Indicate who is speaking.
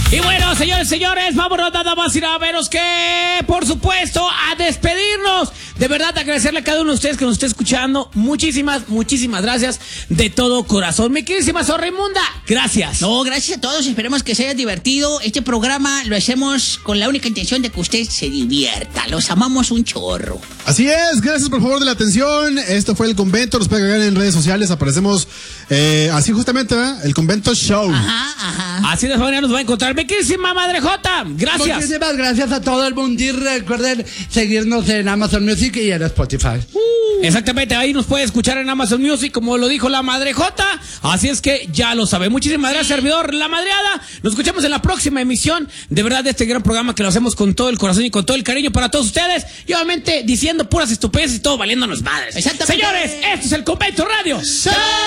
Speaker 1: Y bueno, señores, vámonos nada más y nada menos que, por supuesto, a despedirnos. De verdad, agradecerle a cada uno de ustedes que nos esté escuchando. Muchísimas gracias de todo corazón. Mi queridísima Sor Raimunda, gracias.
Speaker 2: No, gracias a todos. Esperemos que se haya divertido. Este programa lo hacemos con la única intención de que usted se divierta. Los amamos un chorro.
Speaker 3: Así es, gracias por favor de la atención. Esto fue El Convento. Nos pueden agregar en redes sociales. Aparecemos así justamente, ¿verdad? El Convento Show.
Speaker 2: Ajá.
Speaker 1: Así de esa manera nos va a encontrar. Mi queridísima Madre Jota, gracias.
Speaker 4: Muchísimas gracias a todo el mundo y recuerden seguirnos en Amazon Music y en Spotify.
Speaker 1: Exactamente, ahí nos puede escuchar en Amazon Music, como lo dijo la Madre Jota. Así es que ya lo sabe. Muchísimas gracias, servidor La Madreada. Nos escuchamos en la próxima emisión, de verdad, de este gran programa que lo hacemos con todo el corazón y con todo el cariño para todos ustedes. Y obviamente diciendo puras estupideces y todo valiéndonos madres.
Speaker 2: Exactamente.
Speaker 1: Señores, esto es El Convento Radio.
Speaker 3: ¡Chao!